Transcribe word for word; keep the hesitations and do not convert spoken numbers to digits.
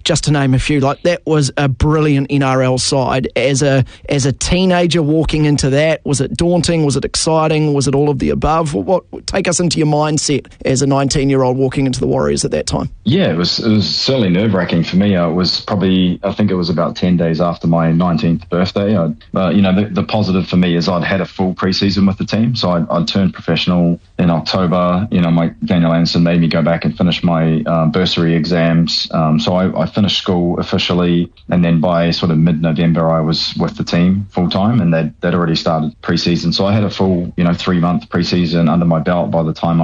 just to name a few. Like, that was a brilliant N R L side. As a as a teenager walking into that, was it daunting? Was it exciting? Was it all of the above? What, what take us into your mindset as a nineteen-year-old walking into the Warriors at that time? Yeah, it was it was certainly nerve-wracking for me. Uh, it was probably, I think it was about ten days after my nineteenth birthday. I, uh, you know, the, the positive for me is I'd had a full preseason with the team, so I'd, I'd turned professional in October. You know, my Daniel Anderson made me go back and finish my uh, bursary exams. Um, so I, I finished school officially, and then by sort of mid-November, I was with the team full-time, and they'd, they'd already started preseason. So I had a full, you know, three-month preseason under my belt by the time I